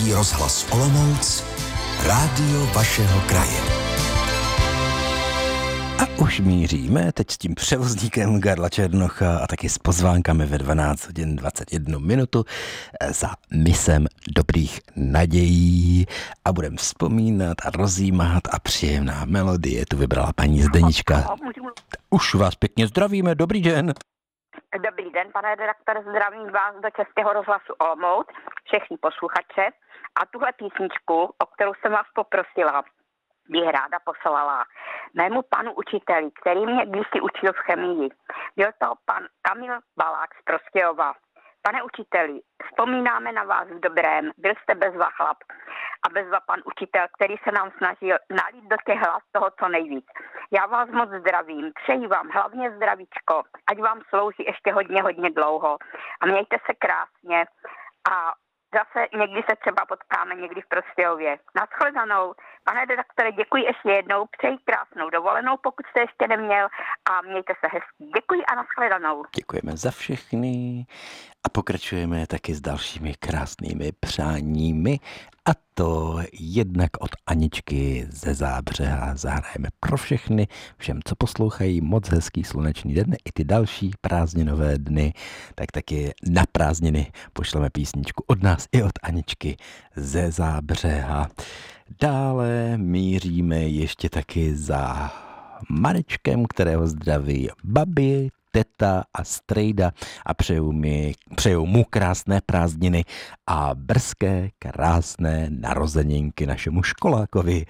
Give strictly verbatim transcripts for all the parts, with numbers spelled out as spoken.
Český rozhlas Olomouc, rádio vašeho kraje. A už míříme teď s tím převozníkem Karla Černocha a taky s pozvánkami ve dvanáct hodin dvacet jedna minutu za misem dobrých nadějí a budeme vzpomínat a rozjímat a příjemná melodie tu vybrala paní Zdenička. Už vás pěkně zdravíme, dobrý den. Dobrý den, pane redaktore, zdravím vás do Českého rozhlasu Olomouc, všechny posluchače a tuhle písničku, o kterou jsem vás poprosila, bych ráda poslala mému panu učiteli, který mě kdysi učil v chemii. Byl to pan Kamil Balák z Prostějova. Pane učiteli, vzpomínáme na vás v dobrém, byl jste bezva chlap a bezva pan učitel, který se nám snažil nalít do těch hlas toho co nejvíc. Já vás moc zdravím, přeji vám hlavně zdravíčko, ať vám slouží ještě hodně, hodně dlouho a mějte se krásně a zase někdy se třeba potkáme někdy v Prostějově. Naschledanou. Pane redaktore, děkuji ještě jednou, přeji krásnou dovolenou, pokud jste ještě neměl a mějte se hezky. Děkuji a naschledanou. Děkujeme za všechny a pokračujeme taky s dalšími krásnými přáními a to jednak od Aničky ze Zábřeha. Zahrajeme pro všechny, všem, co poslouchají, moc hezký slunečný den i ty další prázdninové dny, tak taky na prázdniny pošleme písničku od nás i od Aničky ze Zábřeha. Dále míříme ještě taky za Marečkem, kterého zdraví babi, teta a strejda a přeju, mi, přeju mu krásné prázdniny a brzké krásné narozeninky našemu školákovi,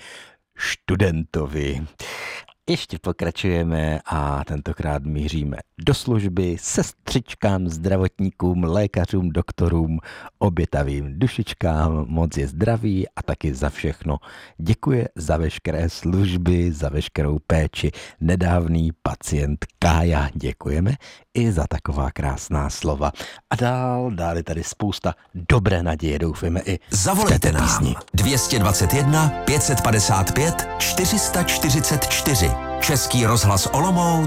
študentovi. Ještě pokračujeme a tentokrát míříme do služby sestřičkám, zdravotníkům, lékařům, doktorům, obětavým dušičkám, moc je zdraví a taky za všechno. Děkuje za veškeré služby, za veškerou péči. Nedávný pacient Kája, děkujeme i za taková krásná slova. A dál, dál je tady spousta dobré naděje, doufejme i Zavolejte v této písni. nám dvě stě dvacet jedna pět set padesát pět čtyři sta čtyřicet čtyři. Český rozhlas Olomouc.